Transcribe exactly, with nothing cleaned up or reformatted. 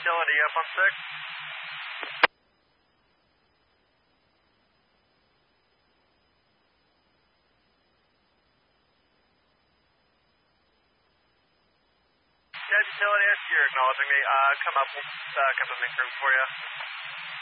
Utility up on six. Yeah, Utility, if you're acknowledging me, uh, come up, uh, come up and make room for you.